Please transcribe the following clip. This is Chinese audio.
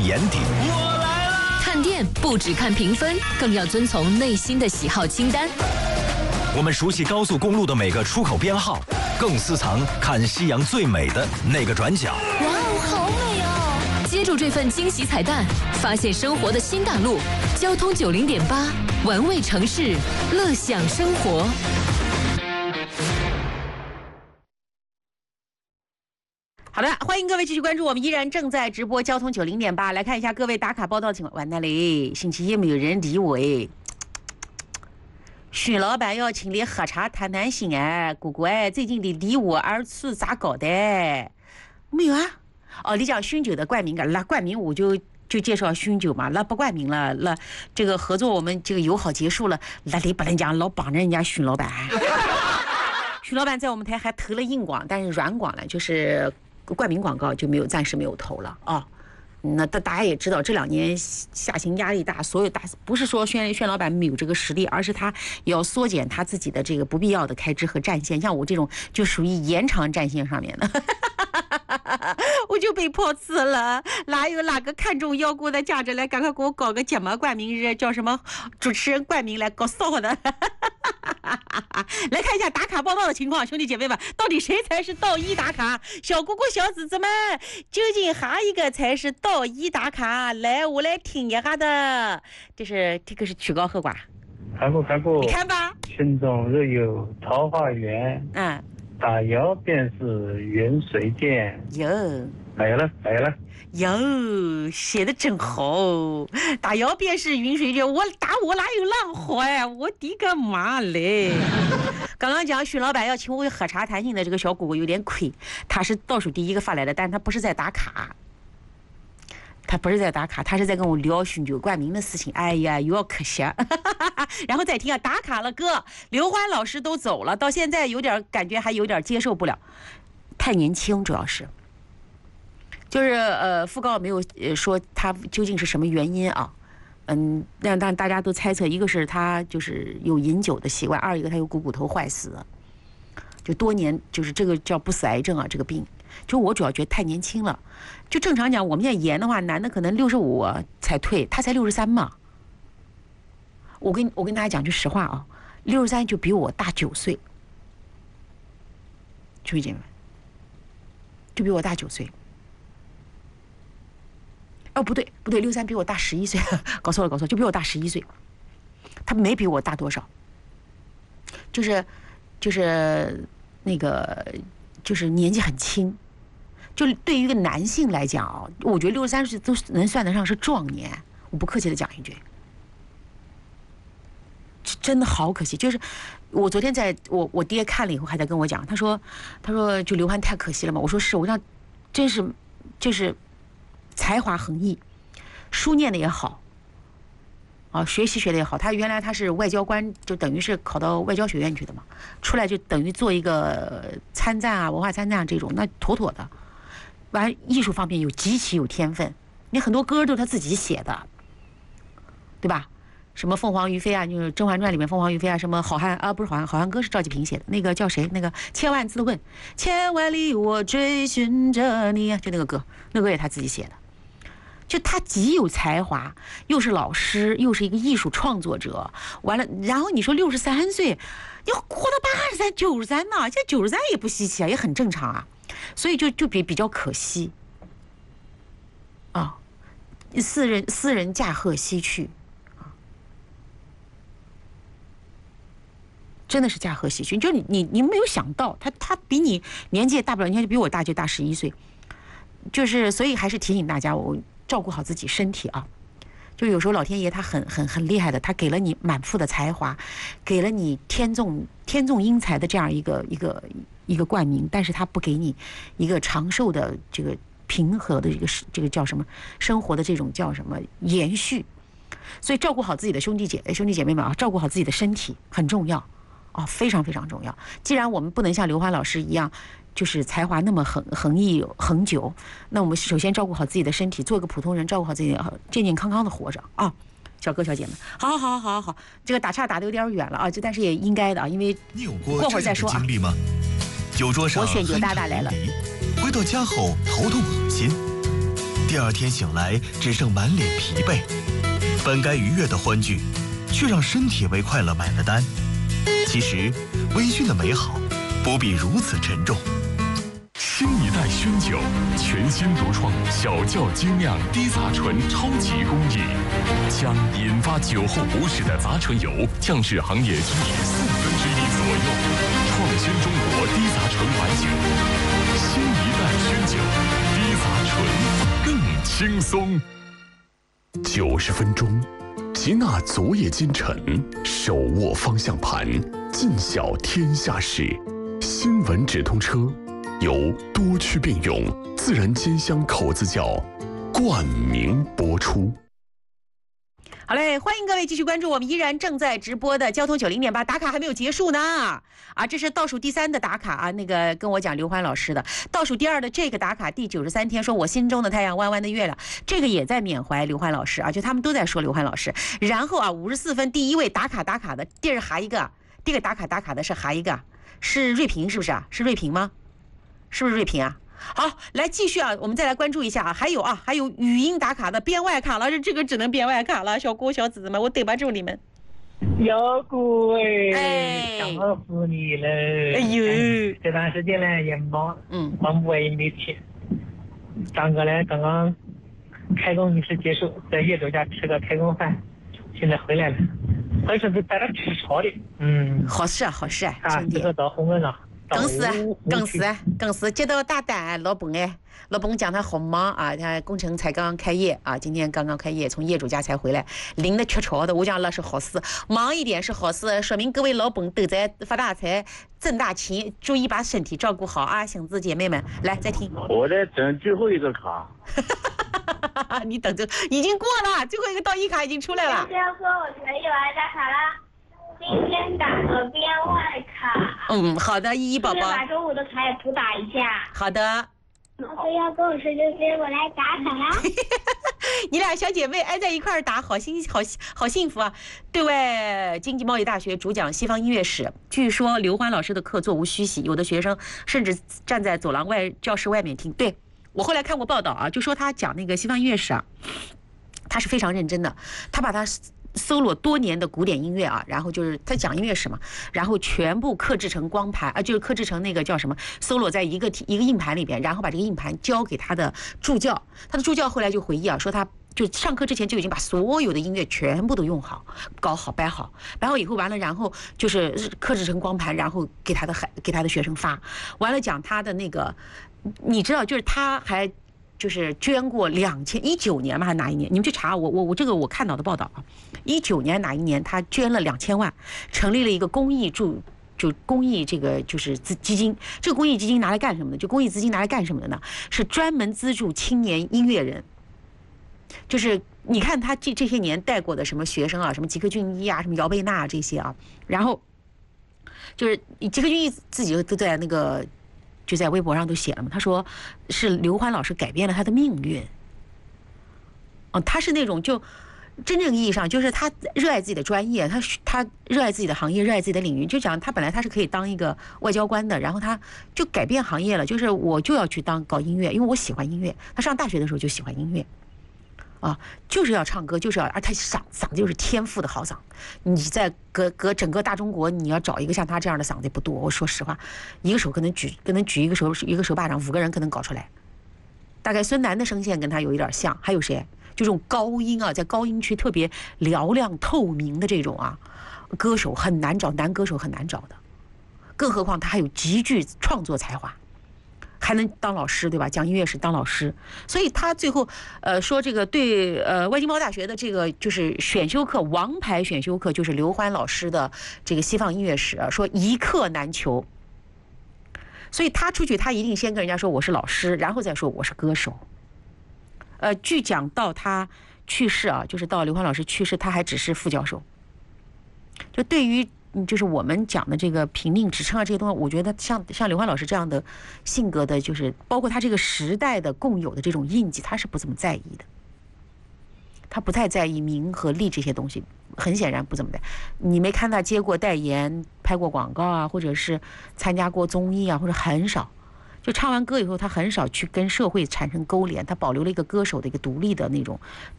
眼底。 看店不只看评分，更要遵从内心的喜好清单。 我们熟悉高速公路的每个出口编号，更私藏看夕阳最美的那个转角。 哇哦，好美哦！接住这份惊喜彩蛋，发现生活的新大陆。交通90.8，玩味城市，乐享生活。 好的，欢迎各位继续关注，我们依然正在直播交通90.8，来看一下各位打卡报道情况。完蛋嘞，星期一没有人理我哎。许老板要请你喝茶谈谈心哎，姑姑哎，最近的离我而去咋搞的？没有啊？哦，你讲酗酒的冠名个，那冠名我就介绍酗酒嘛，那不冠名了，那这个合作我们这个友好结束了，那你不能讲老帮着人家许老板。许老板在我们台还投了硬广，但是软广呢，就是冠名广告就没有，暂时没有投了啊。那大家也知道，这2年下行压力大，所有大不是说轩老板没有这个实力，而是他也要缩减他自己的这个不必要的开支和战线。像我这种就属于延长战线上面的，我就被抛弃了。哪有哪个看中腰鼓的价值来，赶快给我搞个节目冠名日，叫什么主持人冠名来搞骚的。来看一下打卡报道的情况，兄弟姐妹们，到底谁才是道一打卡？小姑姑小姊姊们，究竟哪一个才是道一打卡？来，我来听一下的。这个是曲高和寡。 看过， 你看吧。 心中若有桃花源，打腰便是云水间。 哟， 来了。 哟，写的真好！打腰便是云水间，我哪有浪花呀？我的个妈嘞！刚刚讲许老板要请我喝茶谈心的这个小姑姑有点亏，她是倒数第一个发来的，但是她不是在打卡。他是在跟我聊酗酒冠名的事情。哎呀，又要可惜。然后再听啊，打卡了哥，刘欢老师都走了，到现在有点感觉还有点接受不了，太年轻，主要是。就是讣告没有说他究竟是什么原因啊？但大家都猜测，一个是他就是有饮酒的习惯，二一个他有股头坏死，就多年就是这个叫不死癌症啊，这个病。就我主要觉得太年轻了，就正常讲，我们现在严的话，男的可能65才退，他才63嘛。我跟大家讲句实话啊，63就比我大9岁，兄弟姐妹们，就比我大9岁。哦，不对，63比我大11岁，搞错了，就比我大11岁，他没比我大多少，就是那个就是年纪很轻。就对于一个男性来讲啊，我觉得63岁都能算得上是壮年。我不客气的讲一句，真的好可惜。就是我昨天我爹看了以后还在跟我讲，他说就刘欢太可惜了嘛。我说是，我让真是就是才华横溢，书念的也好啊，学习学的也好。他原来他是外交官，就等于是考到外交学院去的嘛，出来就等于做一个参赞啊，文化参赞这种，那妥妥的。完，艺术方面极其有天分，你很多歌都是他自己写的，对吧？什么凤凰于飞啊，就是《甄嬛传》里面凤凰于飞啊，什么好汉啊，不是好汉，好汉歌是赵季平写的，那个叫谁？那个千万自问，千万里我追寻着你，就那个歌也他自己写的。就他极有才华，又是老师，又是一个艺术创作者。完了，然后你说63岁，你活到83、93呢？现在93也不稀奇啊，也很正常啊。所以就比较可惜啊，斯人驾鹤西去啊，真的是驾鹤西去。就你没有想到，他比你年纪也大不了，你看就比我大，就大11岁。就是所以还是提醒大家，我照顾好自己身体啊。就有时候老天爷他很厉害的，他给了你满腹的才华，给了你天纵英才的这样一个冠名，但是他不给你一个长寿的这个平和的这个叫什么生活的这种叫什么延续。所以照顾好自己的兄弟姐妹们啊，照顾好自己的身体很重要啊，非常非常重要。既然我们不能像刘欢老师一样，就是才华那么横溢恒久，那我们首先照顾好自己的身体，做一个普通人，照顾好自己，健健康康的活着啊。小哥小姐们，好，这个打岔打得有点远了啊，但是也应该的啊，因为过会儿再说啊。 经历吗？酒桌上我选酒大大来了， 回到家后头痛恶心， 第二天醒来只剩满脸疲惫。本该愉悦的欢聚，却让身体为快乐买了单。其实，微醺的美好不必如此沉重。 新一代熏酒，全新独创小窖精酿低杂醇超级工艺，将引发酒后不适的杂醇油降至行业均值1/4左右，创新中国低杂醇白酒。新一代熏酒，低杂醇更轻松。90分钟，吉纳昨夜今晨，手握方向盘，尽晓天下事。新闻直通车。由多区并用自然兼香口子窖冠名播出。 好嘞，欢迎各位继续关注我们依然正在直播的交通90.8打卡还没有结束呢啊，这是倒数第3的打卡啊，那个跟我讲刘欢老师的倒数第2的这个打卡第93天，说我心中的太阳弯弯的月亮，这个也在缅怀刘欢老师啊，就他们都在说刘欢老师。然后啊，54分第1位打卡的，第二还一个，第二个打卡的是还一个，是瑞平是不是啊？是瑞平吗？是不是瑞平啊？好，来继续啊，我们再来关注一下啊，还有语音打卡的编外卡了，这个只能编外卡了，小姑小子们，我对不住你们。 小姑想死你了！ 哎呦， 这段时间呢也忙不完没去。张哥呢刚刚开工仪式结束，在业主家吃个开工饭，现在回来了，回去是带他吃炒的。 好事啊，兄弟。 这个到红门上。 更是接到大单，老本讲他好忙啊，他工程才刚刚开业啊，今天刚刚开业，从业主家才回来，淋得雀巢的。我讲那是好事，忙一点是好事，说明各位老本都在发大财、挣大钱，注意把身体照顾好啊，兄弟姐妹们，来再听。 我在等最后一个卡。 你等着，已经过了，最后一个到1卡已经出来了。 这样说我可以来打卡了。今天打个编外卡。 好的，依依宝宝。 把周五的卡也补打一下。 好的。 老师要跟我说这些，我来打卡啦。 你俩小姐妹挨在一块儿打，好幸福啊！对外经济贸易大学主讲西方音乐史，据说刘欢老师的课座无虚席，有的学生甚至站在走廊外教室外面听。对，我后来看过报道啊，就说他讲那个西方音乐史啊，他是非常认真的，他把他搜罗多年的古典音乐啊，然后就是他讲音乐史嘛，然后全部刻制成光盘啊，就是刻制成那个叫什么，搜罗在一个硬盘里边，然后把这个硬盘交给他的助教，他的助教后来就回忆啊，说他就上课之前就已经把所有的音乐全部都用好、搞好、摆好以后完了，然后就是刻制成光盘，然后给他的学生发，完了讲他的那个，你知道，就是他还。就是捐过2019年嘛，还哪一年？你们去查我这个我看到的报道啊，19年哪一年他捐了2000万，成立了一个公益公益这个就是基金。这个公益基金拿来干什么的？就公益资金拿来干什么的呢？是专门资助青年音乐人。就是你看他这些年带过的什么学生啊，什么吉克隽逸啊，什么姚贝娜这些啊，然后就是吉克隽逸自己都在那个。就在微博上都写了嘛，他说是刘欢老师改变了他的命运。他是那种就真正意义上就是他热爱自己的专业，他热爱自己的行业，热爱自己的领域。就讲他本来他是可以当一个外交官的，然后他就改变行业了，就是我就要去搞音乐，因为我喜欢音乐。他上大学的时候就喜欢音乐。就是要唱歌，就是要，而他嗓子就是天赋的好嗓。你在整个大中国，你要找一个像他这样的嗓子不多。我说实话，一个手可能举一个手巴掌，5个人可能搞出来。大概孙楠的声线跟他有一点像，还有谁？就这种高音啊，在高音区特别嘹亮透明的这种啊，歌手很难找，男歌手很难找的。更何况他还有极具创作才华。还能当老师，对吧？讲音乐史当老师，所以他最后说这个对外经贸大学的这个就是选修课，王牌选修课就是刘欢老师的这个西方音乐史，说一课难求。所以他出去，他一定先跟人家说我是老师，然后再说我是歌手。据讲到他去世啊，就是到刘欢老师去世，他还只是副教授。就对于就是我们讲的这个评定职称啊这些东西，我觉得像刘欢老师这样的性格的，就是包括他这个时代的共有的这种印记，他是不怎么在意的。他不太在意名和利这些东西，很显然不怎么的。你没看他接过代言、拍过广告啊，或者是参加过综艺啊，或者很少。 就唱完歌以后，他很少去跟社会产生勾连，他保留了一个歌手的一个独立的那种